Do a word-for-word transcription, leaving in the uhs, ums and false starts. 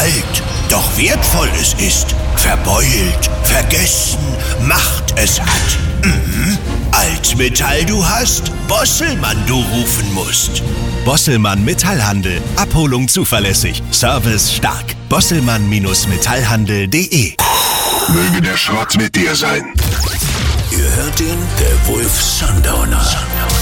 kalt, doch wertvoll es ist, verbeult, vergessen, Macht es hat. Mhm. Altmetall du hast, Bosselmann du rufen musst. Bosselmann Metallhandel. Abholung zuverlässig. Service stark. Bosselmann Metallhandel punkt de. Möge der Schrott mit dir sein. Ihr hört ihn, der Wolf Sundowner.